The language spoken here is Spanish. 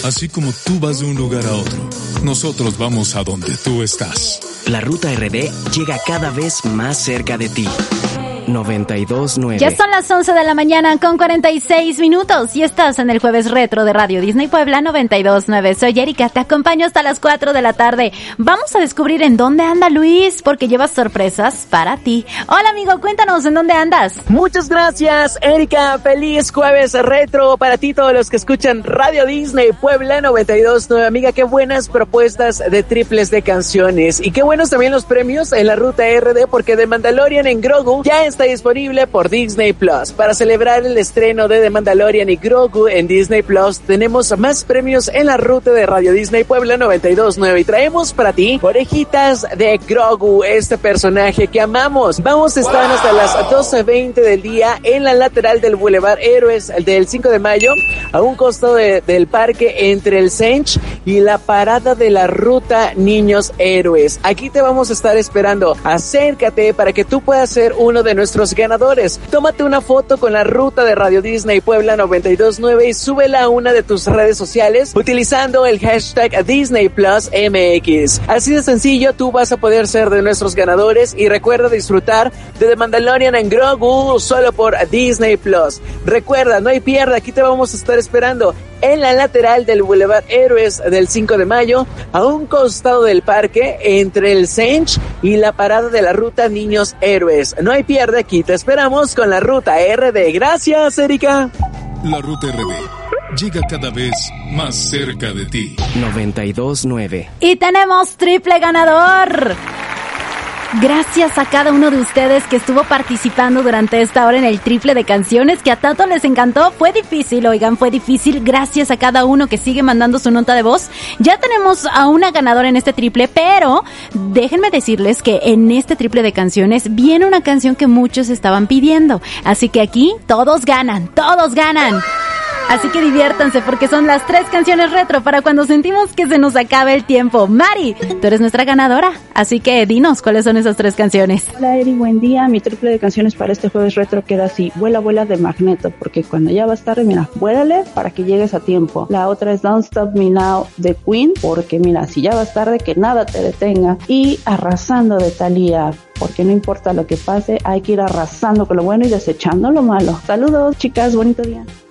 Así como tú vas de un lugar a otro, nosotros vamos a donde tú estás. La Ruta RD llega cada vez más cerca de ti. 92.9. Ya son las 11 de la mañana con 46 minutos y estás en el Jueves Retro de Radio Disney Puebla 92.9. Soy Erika, te acompaño hasta las 4 de la tarde. Vamos a descubrir en dónde anda Luis, porque llevas sorpresas para ti. Hola amigo, cuéntanos en dónde andas. Muchas gracias, Erika. Feliz Jueves Retro para ti, todos los que escuchan Radio Disney Puebla 92.9. Amiga, qué buenas propuestas de triples de canciones y qué buenos también los premios en la Ruta RD, porque The Mandalorian en Grogu ya está disponible por Disney Plus. Para celebrar el estreno de The Mandalorian y Grogu en Disney Plus, tenemos más premios en la ruta de Radio Disney Puebla 92.9 y traemos para ti orejitas de Grogu, este personaje que amamos. Vamos a estar hasta las 12:20 del día en la lateral del Boulevard Héroes del 5 de mayo, a un costado del parque entre el Sench y la parada de la ruta Niños Héroes. Aquí te vamos a estar esperando. Acércate para que tú puedas ser uno de nuestros ganadores. Tómate una foto con la ruta de Radio Disney Puebla 92.9 y súbela a una de tus redes sociales utilizando el hashtag Disney Plus MX. Así de sencillo, tú vas a poder ser de nuestros ganadores y recuerda disfrutar de The Mandalorian en Grogu solo por Disney Plus. Recuerda, no hay pierde, aquí te vamos a estar esperando en la lateral del Boulevard Héroes del 5 de mayo, a un costado del parque entre el Sench y la parada de la ruta Niños Héroes. No hay pierde, aquí te esperamos con la Ruta RD. Gracias, Erika. La Ruta RD llega cada vez más cerca de ti. 92.9. Y tenemos triple ganador. Gracias a cada uno de ustedes que estuvo participando durante esta hora en el triple de canciones que a tanto les encantó. Fue difícil, oigan, fue difícil. Gracias a cada uno que sigue mandando su nota de voz. Ya tenemos a una ganadora en este triple, pero déjenme decirles que en este triple de canciones viene una canción que muchos estaban pidiendo. Así que aquí todos ganan, todos ganan. Así que diviértanse porque son las 3 canciones retro para cuando sentimos que se nos acabe el tiempo. Mari, tú eres nuestra ganadora, así que dinos cuáles son esas 3 canciones. Hola Eri, buen día. Mi triple de canciones para este jueves retro queda así: Vuela, vuela de Magneto, porque cuando ya vas tarde, mira, vuélale para que llegues a tiempo. La otra es Don't Stop Me Now de Queen, porque mira, si ya vas tarde, que nada te detenga. Y Arrasando de Thalía, porque no importa lo que pase, hay que ir arrasando con lo bueno y desechando lo malo. Saludos, chicas, bonito día.